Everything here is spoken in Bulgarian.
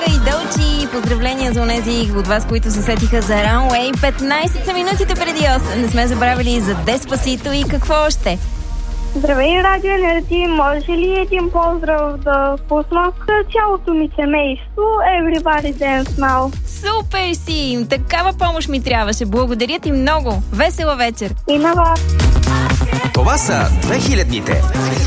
и Дълчи. Поздравления за онези от вас, които се сетиха за Runway. 15 са минутите преди 8. Не сме забравили за Деспасито и какво още. Здравей, Радио Енерджи! Може ли един поздрав да пусна с цялото ми семейство? Everybody dance now! Супер си! Такава помощ ми трябваше. Благодаря ти много. Весела вечер! И на вас! Това са 2000-ните.